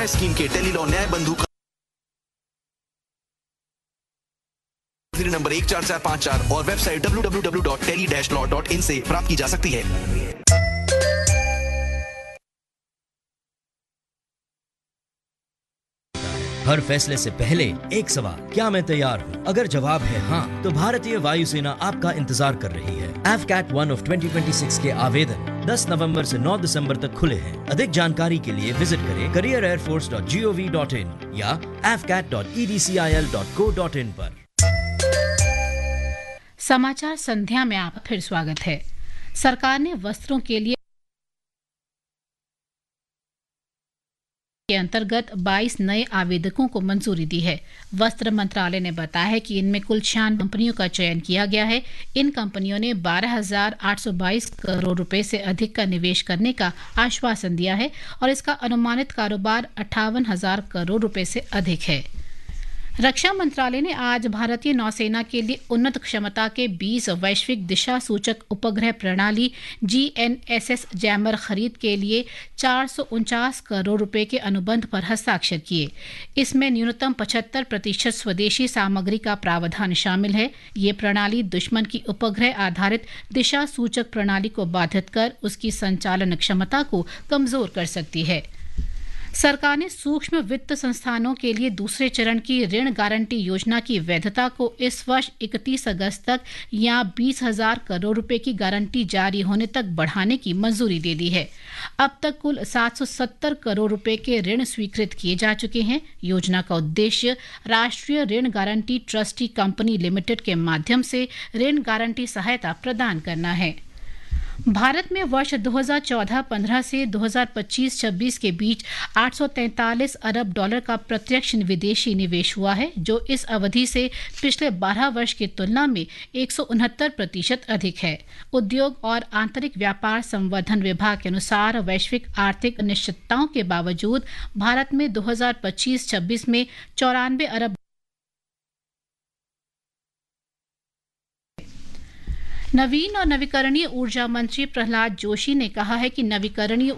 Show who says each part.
Speaker 1: Scheme के Tele-Law न्याय बंधु नंबर 14454 और वेबसाइट www.tele-law.in से प्राप्त की जा सकती है।
Speaker 2: हर फैसले से पहले एक सवाल, क्या मैं तैयार हूँ? अगर जवाब है हाँ, तो भारतीय वायुसेना आपका इंतजार कर रही है। AFCAT 1 of 2026 के आवेदन 10 नवंबर से 9 दिसंबर तक खुले हैं। अधिक जानकारी के लिए विजिट करें careerairforce.gov.in या afcat.edcil.co.in पर।
Speaker 3: समाचार संध्या में आप फिर स्वागत है। सरकार ने वस्त्रों के लिए के अंतर्गत 22 नए आवेदकों को मंजूरी दी है। वस्त्र मंत्रालय ने बताया है कि इनमें कुल 96 कंपनियों का चयन किया गया है। इन कंपनियों ने 12,822 करोड़ रुपए से अधिक का निवेश करने का आश्वासन दिया है और इसका अनुमानित कारोबार 58,000 करोड़ रुपए से अधिक है। रक्षा मंत्रालय ने आज भारतीय नौसेना के लिए उन्नत क्षमता के 20 वैश्विक दिशा सूचक उपग्रह प्रणाली GNSS जैमर खरीद के लिए 449 करोड़ रुपए के अनुबंध पर हस्ताक्षर किए। इसमें न्यूनतम 75% स्वदेशी सामग्री का प्रावधान शामिल है। ये प्रणाली दुश्मन की उपग्रह आधारित दिशा सूचक प्रणाली को बाधित कर उसकी संचालन क्षमता को कमजोर कर सकती है। सरकार ने सूक्ष्म वित्त संस्थानों के लिए दूसरे चरण की ऋण गारंटी योजना की वैधता को इस वर्ष 31 अगस्त तक या 20,000 करोड़ रुपए की गारंटी जारी होने तक बढ़ाने की मंजूरी दे दी है। अब तक कुल 770 करोड़ रुपए के ऋण स्वीकृत किए जा चुके हैं। योजना का उद्देश्य राष्ट्रीय ऋण गारंटी ट्रस्टी कंपनी लिमिटेड के माध्यम से ऋण गारंटी सहायता प्रदान करना है। भारत में वर्ष 2014-15 से 2025-26 के बीच 843 अरब डॉलर का प्रत्यक्ष विदेशी निवेश हुआ है, जो इस अवधि से पिछले 12 वर्ष की तुलना में 169% अधिक है। उद्योग और आंतरिक व्यापार संवर्धन विभाग के अनुसार वैश्विक आर्थिक अनिश्चितताओं के बावजूद भारत में 2025-26 में 94 अरब नवीन और नवीकरणीय ऊर्जा मंत्री प्रहलाद जोशी ने कहा है कि नवीकरणीय